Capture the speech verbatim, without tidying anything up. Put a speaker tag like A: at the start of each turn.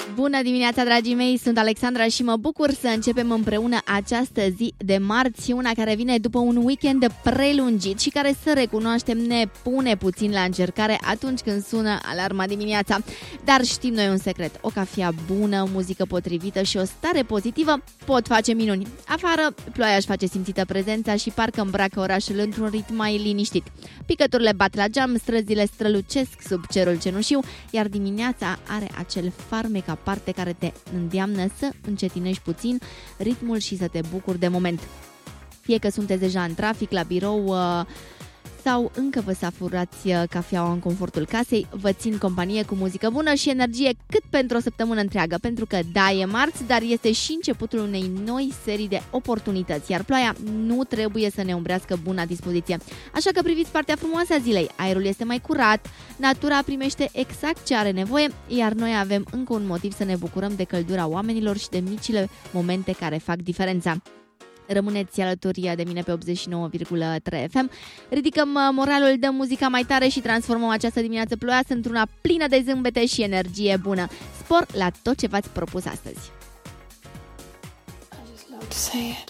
A: Bună dimineața, dragii mei, sunt Alexandra și mă bucur să începem împreună această zi de marți, una care vine după un weekend prelungit și care, să recunoaștem, ne pune puțin la încercare atunci când sună alarma dimineața. Dar știm noi un secret: o cafea bună, muzică potrivită și o stare pozitivă pot face minuni. Afară, ploaia își face simțită prezența și parcă îmbracă orașul într-un ritm mai liniștit. Picăturile bat la geam, străzile strălucesc sub cerul cenușiu, iar dimineața are acel farmec aparte care te îndeamnă să încetinești puțin ritmul și să te bucuri de moment. Fie că sunteți deja în trafic, la birou sau încă vă safurați cafeaua în confortul casei, vă țin companie cu muzică bună și energie cât pentru o săptămână întreagă, pentru că da, e marți, dar este și începutul unei noi serii de oportunități, iar ploaia nu trebuie să ne umbrească buna dispoziție. Așa că priviți partea frumoasă a zilei: aerul este mai curat, natura primește exact ce are nevoie, iar noi avem încă un motiv să ne bucurăm de căldura oamenilor și de micile momente care fac diferența. Rămâneți alături de mine pe optzeci și nouă virgulă trei F M. Ridicăm moralul, dăm muzica mai tare și transformăm această dimineață ploioasă într-una plină de zâmbete și energie bună. Spor la tot ce v-ați propus astăzi.
B: I just love to say it.